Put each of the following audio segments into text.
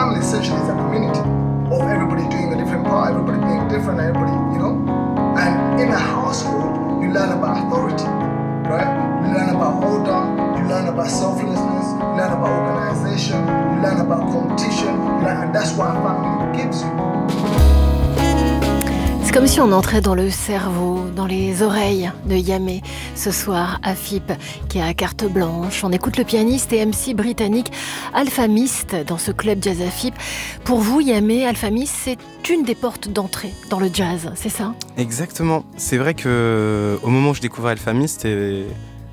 family essentially is a community of everybody doing a different part, everybody being different, everybody, And in a household, you learn about authority, right? You learn about order, you learn about selflessness, you learn about organization, you learn about competition, and that's what a family gives you. C'est comme si on entrait dans le cerveau, dans les oreilles de Yamé. Ce soir, Afip, qui a carte blanche. On écoute le pianiste et MC britannique Alpha Mist dans ce club jazz Afip. Pour vous, Yamé, Alpha Mist, c'est une des portes d'entrée dans le jazz, c'est ça ? Exactement. C'est vrai qu'au moment où je découvrais Alpha Mist, c'était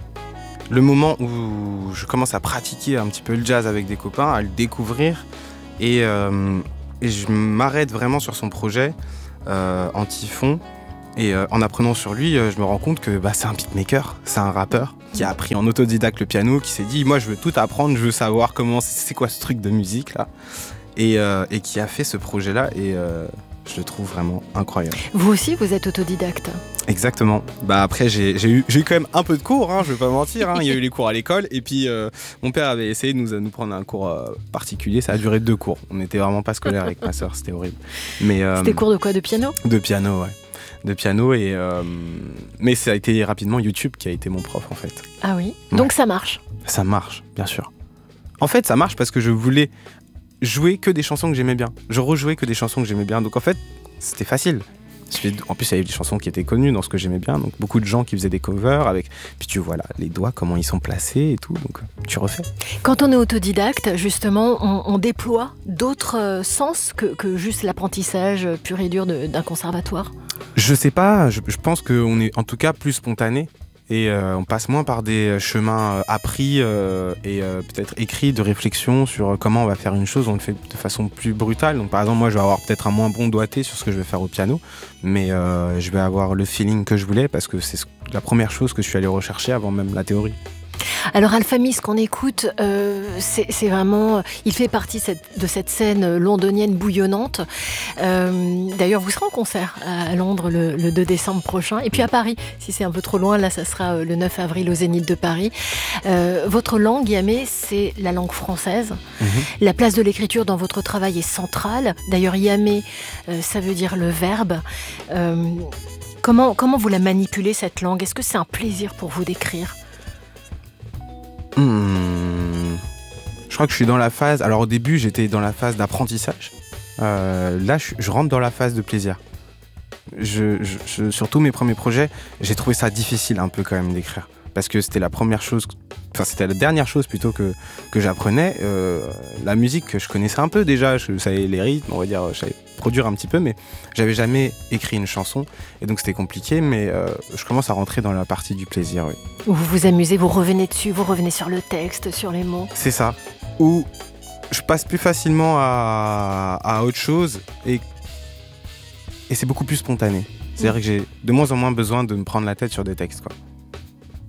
le moment où je commence à pratiquer un petit peu le jazz avec des copains, à le découvrir. Et je m'arrête vraiment sur son projet. En typhon et en apprenant sur lui je me rends compte que c'est un beatmaker, c'est un rappeur qui a appris en autodidacte le piano, qui s'est dit moi je veux tout apprendre, je veux savoir comment c'est quoi ce truc de musique là et qui a fait ce projet là et je le trouve vraiment incroyable. Vous aussi vous êtes autodidacte? Exactement. Après j'ai eu quand même un peu de cours, je vais pas mentir, il y a eu les cours à l'école et puis mon père avait essayé de nous prendre un cours particulier, ça a duré 2 cours. On n'était vraiment pas scolaire avec ma sœur, c'était horrible. Mais c'était cours de quoi, de piano? De piano, ouais. De piano et mais ça a été rapidement YouTube qui a été mon prof en fait. Ah oui. Ouais. Donc ça marche? Ça marche, bien sûr. En fait, ça marche parce que je voulais jouer que des chansons que j'aimais bien. Je rejouais que des chansons que j'aimais bien. Donc en fait, c'était facile. En plus, il y avait des chansons qui étaient connues dans ce que j'aimais bien. Donc beaucoup de gens qui faisaient des covers avec. Puis tu vois là, les doigts, comment ils sont placés et tout. Donc tu refais. Quand on est autodidacte, justement, on déploie d'autres sens que juste l'apprentissage pur et dur d'un conservatoire. Je sais pas. Je pense qu'on est en tout cas plus spontané. Et on passe moins par des chemins appris et peut-être écrits de réflexion sur comment on va faire une chose. On le fait de façon plus brutale. Donc par exemple, moi je vais avoir peut-être un moins bon doigté sur ce que je vais faire au piano, mais je vais avoir le feeling que je voulais parce que c'est la première chose que je suis allé rechercher avant même la théorie. Alors Alpha Mist qu'on écoute, c'est vraiment, il fait partie de cette scène londonienne bouillonnante. D'ailleurs, vous serez en concert à Londres le 2 décembre prochain. Et puis à Paris, si c'est un peu trop loin, là ça sera le 9 avril au Zénith de Paris. Votre langue, Yamé, c'est la langue française. La place de l'écriture dans votre travail est centrale. D'ailleurs, Yamé, ça veut dire le verbe. Comment vous la manipulez, cette langue? Est-ce que c'est un plaisir pour vous d'écrire? Je crois que je suis dans la phase. Alors au début, j'étais dans la phase d'apprentissage. Là, je rentre dans la phase de plaisir. Sur tous mes premiers projets, j'ai trouvé ça difficile un peu quand même d'écrire. Parce que c'était la première chose, c'était la dernière chose plutôt que j'apprenais. La musique que je connaissais un peu déjà, je savais les rythmes, on va dire, je savais produire un petit peu, mais j'avais jamais écrit une chanson. Et donc c'était compliqué, mais je commence à rentrer dans la partie du plaisir, oui. Où vous vous amusez, vous revenez dessus, vous revenez sur le texte, sur les mots. C'est ça. Où je passe plus facilement à autre chose et c'est beaucoup plus spontané. C'est-à-dire que j'ai de moins en moins besoin de me prendre la tête sur des textes, quoi.